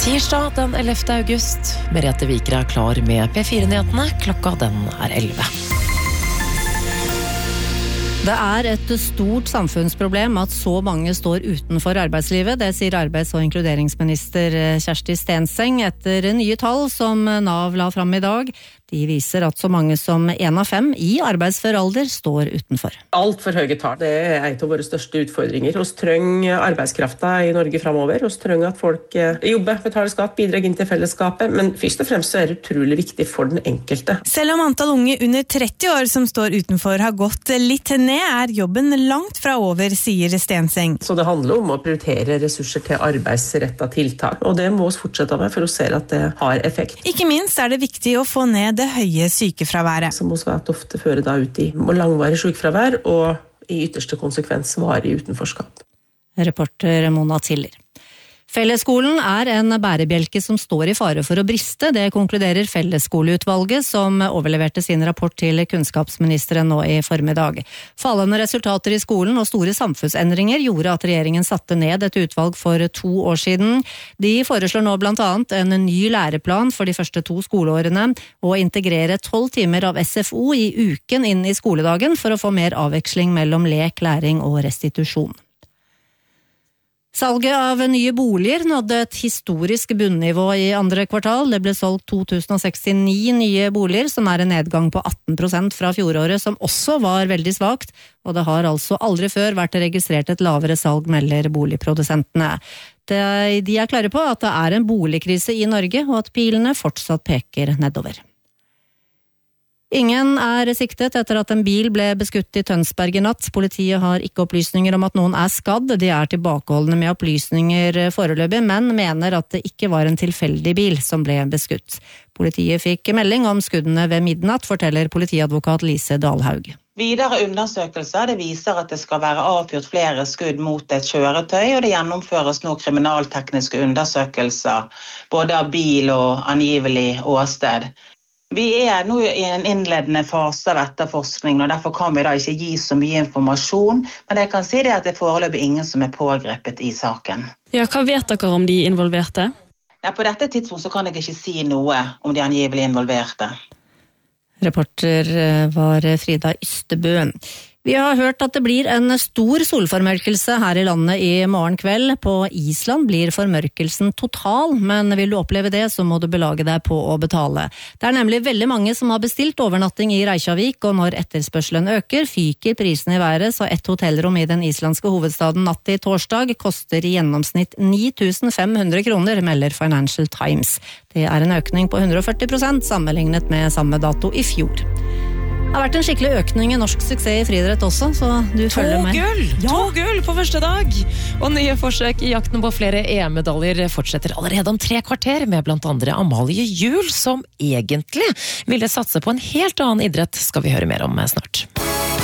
Tirsdag den 11. august. Merete Viker klar med P4-nyhetene. Klokka den 11. Det et stort samfunnsproblem at så mange står utenfor arbeidslivet. Det sier arbeids- og inkluderingsminister Kjersti Stenseng etter nye tall som NAV la fram i dag. De viser at så mange som 1 av 5 i arbeidsfør alder står utenfor. Alt for høye tall. Det et av våre største utfordringer. Vi trenger arbeidskrafta i Norge fremover. Vi trenger at folk jobber, betaler skatt, bidrar inn til fellesskapet. Men først og fremst så det utrolig viktig for den enkelte. Selv om antall unge under 30 år som står utenfor har gått litt ned, jobben langt fra over, sier Stenseng. Så det handler om å prioritere ressurser til arbeidsrettet tiltak. Og det må vi fortsette med for å se at det har effekt. Ikke minst det viktig å få ned det høye sykefraværet. Som må svært ofte føre da ut i langvarig sykefravær og i ytterste konsekvens varig utenforskap. Reporter Mona Tiller. Fellesskolen en bærebjelke som står i fare for å briste. Det konkluderer Fellesskoleutvalget som overleverte sin rapport til kunnskapsministeren nå i formiddag. Fallende resultater i skolen og store samfunnsendringer gjorde at regjeringen satte ned et utvalg for 2 år siden. De foreslår nå blant annet en ny læreplan for de første 2 skoleårene og integrere 12 timer av SFO i uken inn i skoledagen for å få mer avveksling mellom lek, læring og restitusjon. Salget av nye boliger nådde et historisk bunnivå i andre kvartal. Det ble solgt 2069 nye boliger, som en nedgang på 18% fra fjoråret, som også var veldig svagt, og det har altså aldri før vært registrert et lavere salg, melder boligprodusentene. De klare på at det en boligkrise i Norge, og at pilene fortsatt peker nedover. Ingen siktet etter at en bil ble beskutt i Tønsberg i natt. Politiet har ikke opplysninger om at noen skadd. De tilbakeholdne med opplysninger foreløpig, men mener at det ikke var en tilfeldig bil som ble beskutt. Politiet fikk melding om skuddene ved midnatt, forteller politiadvokat Lise Dalhaug. Videre undersøkelser det viser at det skal være avfyrt flere skudd mot et kjøretøy, og det gjennomføres nå kriminaltekniske undersøkelser, både av bil og angivelig åsted. Vi nå i en innledende fase av etterforskningen, og derfor kan vi da ikke gi så mye informasjon, men jeg kan si det at det foreløpig ingen som pågrepet i saken. Ja, hva vet dere om de involverte? Ja, på dette tidspunkt så kan jeg ikke si noe om de angivelig involverte. Reporter var Frida Ystebø. Vi har hørt at det blir en stor solformørkelse her i landet i morgen kveld. På Island blir formørkelsen total, men vil du oppleve det, så må du belage deg på å betale. Det nemlig veldig mange som har bestilt overnatting i Reykjavik, og når etterspørselen øker, fyker prisen i været, så et hotellrom i den islandske hovedstaden natt til torsdag koster i gjennomsnitt 9.500 kroner, melder Financial Times. Det en økning på 140% sammenlignet med samme dato i fjor. Det har vært en skikkelig økning i norsk suksess i friidrett også, så du følger med. 2 gull på første dag! Og nye forsøk i jakten på flere EM-medaljer fortsetter allerede om 3 kvarter, med blant andre Amalie Juel, som egentlig ville satse på en helt annen idrett, skal vi høre mer om snart.